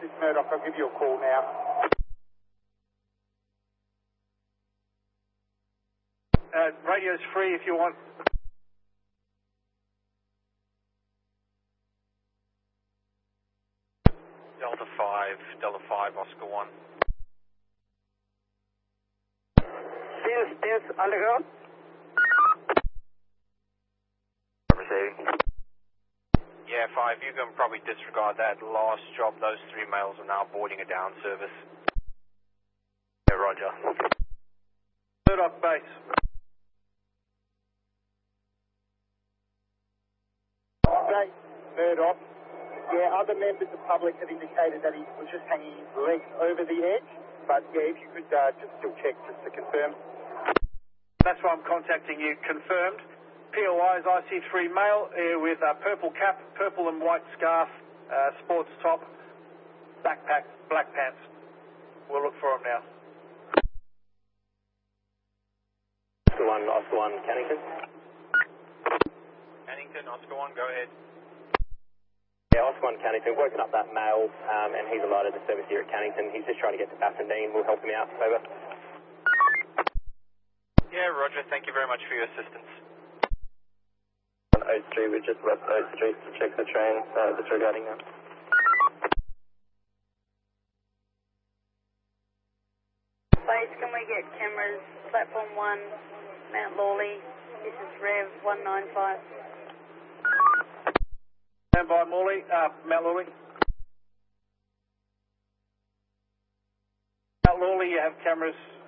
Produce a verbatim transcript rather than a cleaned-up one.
This is Murdoch. I'll give you a call now. Uh, radio's free if you want. Delta five, Delta five, Oscar one. Since, since underground. Receiving. Yeah, five, you can probably disregard that last job. Those three males are now boarding a down service. Yeah, roger. Murdoch base. Okay, Murdoch. Yeah, other members of the public have indicated that he was just hanging his legs over the edge. But yeah, if you could uh, just still check just to confirm. That's why I'm contacting you. Confirmed. P O I is I C three male uh, with a purple cap, purple and white scarf, uh, sports top, backpack, black pants. We'll look for him now. Oscar one, Oscar one, Cannington. Cannington, Oscar one, go ahead. Yeah, Oscar one, Cannington, woken up that male, um, and he's allotted the service here at Cannington. He's just trying to get to Bassendean. We'll help him out. Over. Yeah, roger. Thank you very much for your assistance. On Oak Street, we just left Oak Street to check the train, uh, disregarding them. Base, can we get cameras, platform one, Mount Lawley, this is Rev one nine five. Stand by, Morley, uh, Mount Lawley. Mount Lawley, you have cameras